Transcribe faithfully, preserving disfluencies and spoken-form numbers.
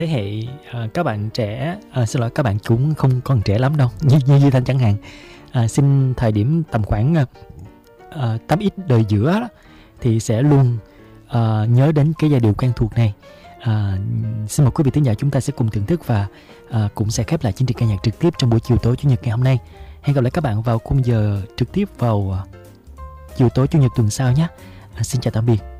thế hệ à, các bạn trẻ, à, xin lỗi, các bạn cũng không còn trẻ lắm đâu, như như Duy Thanh chẳng hạn, à, sinh thời điểm tầm khoảng à, à, tám x đời giữa đó, thì sẽ luôn à, nhớ đến cái giai điệu quen thuộc này. À, xin mời quý vị thính giả, chúng ta sẽ cùng thưởng thức và à, cũng sẽ khép lại chương trình ca nhạc trực tiếp trong buổi chiều tối chủ nhật ngày hôm nay. Hẹn gặp lại các bạn vào khung giờ trực tiếp vào à, chiều tối chủ nhật tuần sau nhé. À, xin chào tạm biệt.